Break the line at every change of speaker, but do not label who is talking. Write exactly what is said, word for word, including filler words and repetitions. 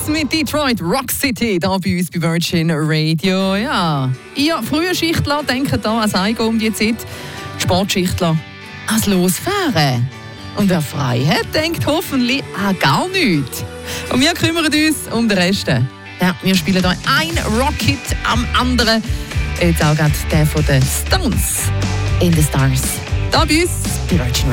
mit Detroit Rock City, hier bei uns bei Virgin Radio. Ja, ihr frühe Schichtler denken da ans Heimgehen um die Zeit, die Sportschichtler ans Losfahren. Und wer frei hat, denkt hoffentlich an gar nichts. Und wir kümmern uns um den Rest. Ja, wir spielen hier ein Rocket am anderen. Jetzt auch gerade der von den Stones in the Stars. Da bei uns bei Virgin Radio.